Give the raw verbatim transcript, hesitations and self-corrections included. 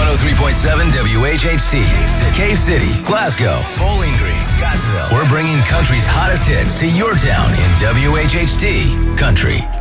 oh three point seven W H H T, Cave City, Glasgow, Bowling Green, Scottsville. We're bringing country's hottest hits to your town in W H H T Country.